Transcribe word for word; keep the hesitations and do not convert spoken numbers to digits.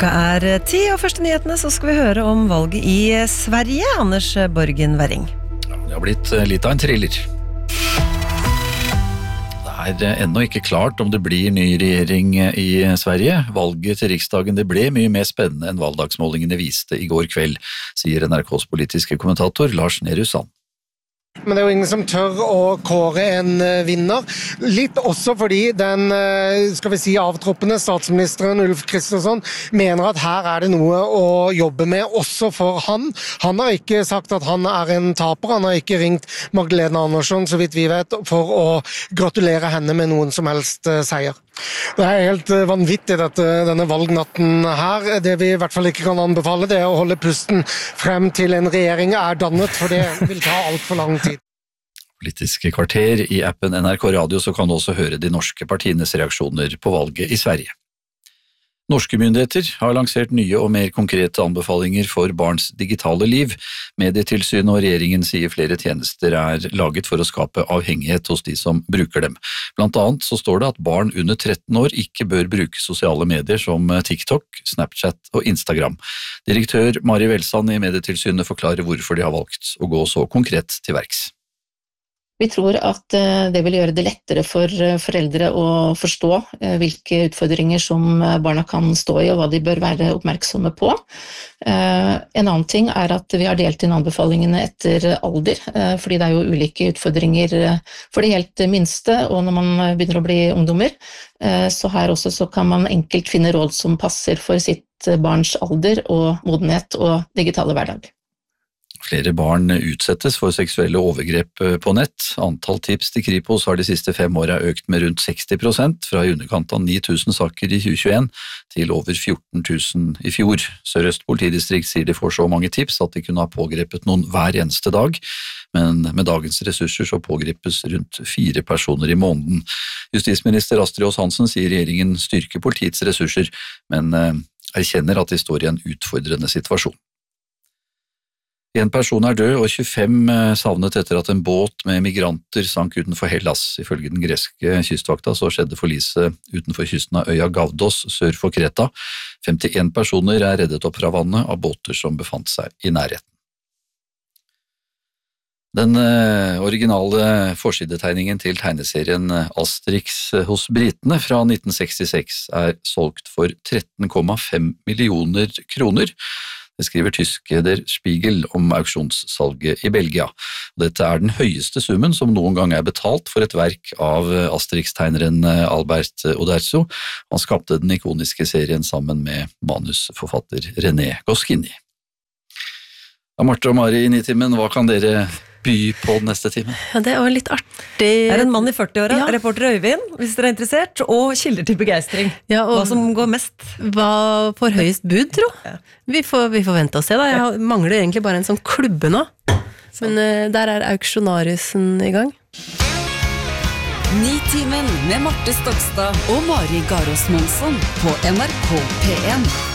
Klokka er ti, og første nyhetene så skal vi høre om valget i Sverige. Anders Borgen Werring. Det har blitt litt av en thriller. Det er ennå ikke klart om det blir ny regjering i Sverige. Valget til Riksdagen det ble mye mer spennende enn valgdagsmålingene viste i går kveld, sier N R K's politiske kommentator Lars Nehru Sand. Men det er jo ingen som tør å kåre en vinner. Litt også fordi den, skal vi si, avtroppende statsministeren Ulf Kristersson mener at her er det noe å jobbe med også for han. Han har ikke sagt at han er en taper. Han har ikke ringt Magdalena Andersson, så vidt vi vet, for å gratulere henne med noen som helst seier. Det er helt vanvittig dette, denne valgnatten her. Det vi i hvert fall ikke kan anbefale, det er å holde pusten frem til en regjering er dannet, for det vil ta alt for lang tid. Politiske kvarter i appen N R K Radio, så kan du også høre de norske partienes reaksjoner på valget i Sverige. Norske myndigheter har lansert nye og mer konkrete anbefalinger for barns digitale liv. Medietilsynet og regjeringen sier flere tjenester er laget for å skape avhengighet hos de som bruker dem. Blant annet så står det at barn under tretten år ikke bør bruke sosiale medier som TikTok, Snapchat og Instagram. Direktør Mari Velsand i Medietilsynet forklarer hvorfor de har valgt å gå så konkret til verks. Vi tror at det vil gjøre det lettere for foreldre å forstå hvilke utfordringer som barna kan stå i, og hva de bør være oppmerksomme på. En annen ting er at vi har delt inn anbefalingene etter alder, fordi det er jo ulike utfordringer for de helt minste, og når man begynner å bli ungdommer, så her også så kan man enkelt finne råd som passer for sitt barns alder og modenhet og digitale hverdag. Flere barn utsettes for seksuelle overgrep på nett. Antall tips til Kripos har de siste fem årene økt med rundt seksti prosent, fra i underkant av ni tusen saker i tjue tjueen til over fjorten tusen i fjor. Sør-Øst politidistrikt sier de får så mange tips at de kunne ha pågrepet noen hver eneste dag, men med dagens ressurser så pågripes rundt fire personer i måneden. Justisminister Astrid Aas-Hansen sier regjeringen styrker politiets ressurser, men erkjenner at de står i en utfordrende situasjon. En person er død, og tjuefem savnet etter at en båt med migranter sank utenfor Hellas. Ifølge den greske kystvakta så skjedde forliset utenfor kysten av øya Gavdos sør for Kreta. femtien personer er reddet opp fra vannet av båter som befant seg i nærheten. Den originale forsidetegningen til tegneserien Asterix hos britene fra nitten sekstiseks er solgt for tretten komma fem millioner kroner. Det skriver tyske Der Spiegel om auksjonssalget i Belgia. Dette er den høyeste summen som noen gang er betalt for et verk av Asterix-tegneren Albert Uderzo. Han skapte den ikoniske serien sammen med manusforfatter René Goscinny. Ja, Marte og Mari i Nitimen, hva kan dere by på neste time? Ja, det er jo litt artig. Det er en mann i førti-åra, ja. Reporter Øyvind, hvis dere er interessert, og kilder til begeistring. Ja, og hva som går mest. Hva får høyest bud, tro? Ja. Vi, får, vi får vente og se da. Jeg mangler egentlig bare en sånn klubbe nå. Men uh, der er auksjonariusen i gang. Nitimen med Marte Stokstad og Mari Garås Monsson på N R K P en.